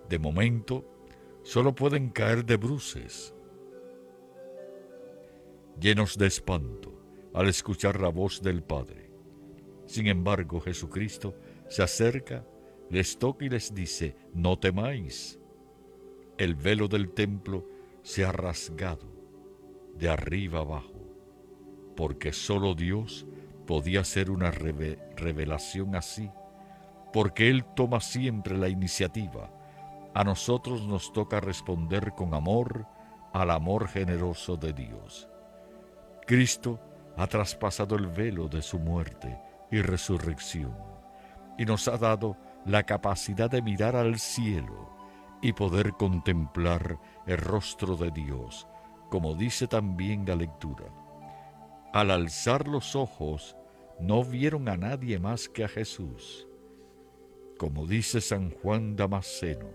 De momento, solo pueden caer de bruces, llenos de espanto al escuchar la voz del Padre. Sin embargo, Jesucristo se acerca, les toca y les dice: no temáis. El velo del templo se ha rasgado de arriba abajo, porque solo Dios podía hacer una revelación así, porque Él toma siempre la iniciativa. A nosotros nos toca responder con amor al amor generoso de Dios. Cristo ha traspasado el velo de su muerte y resurrección y nos ha dado la capacidad de mirar al cielo y poder contemplar el rostro de Dios, como dice también la lectura. Al alzar los ojos, no vieron a nadie más que a Jesús. Como dice San Juan Damasceno,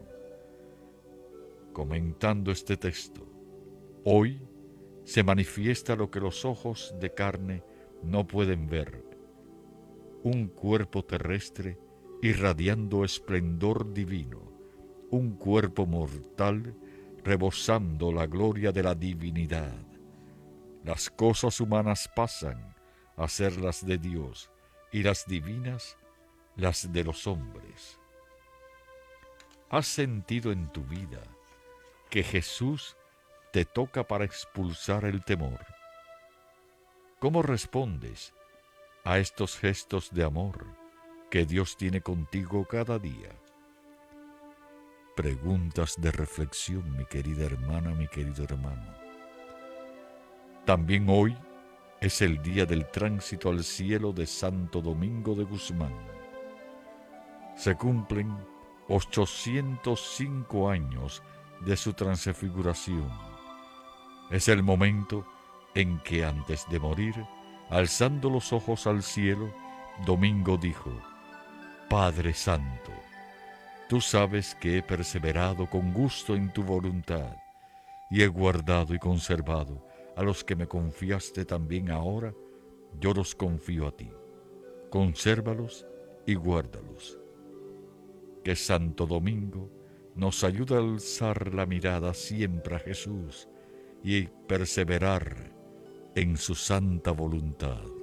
comentando este texto, hoy se manifiesta lo que los ojos de carne no pueden ver, un cuerpo terrestre irradiando esplendor divino, un cuerpo mortal rebosando la gloria de la divinidad. Las cosas humanas pasan a ser las de Dios y las divinas las de los hombres. ¿Has sentido en tu vida que Jesús te toca para expulsar el temor? ¿Cómo respondes a estos gestos de amor que Dios tiene contigo cada día? Preguntas de reflexión, mi querida hermana, mi querido hermano. También hoy es el día del tránsito al cielo de Santo Domingo de Guzmán. Se cumplen 805 años de su transfiguración. Es el momento en que antes de morir, alzando los ojos al cielo, Domingo dijo: Padre Santo, tú sabes que he perseverado con gusto en tu voluntad y he guardado y conservado a los que me confiaste también ahora, yo los confío a ti. Consérvalos y guárdalos. Que Santo Domingo nos ayude a alzar la mirada siempre a Jesús y perseverar en su santa voluntad.